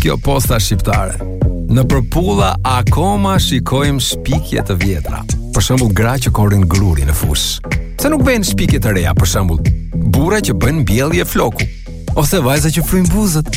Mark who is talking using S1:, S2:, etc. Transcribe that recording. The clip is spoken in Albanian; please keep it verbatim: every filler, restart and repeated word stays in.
S1: kjo posta shqiptare. Në përpulla akoma shikojmë shpikje të vjetra. Për shembull, gra që korrin gruri në fush. Pse nuk vjen shpikje të reja, për shembull, burra që bën mbjellje floku, ose vajza që fryn buzët.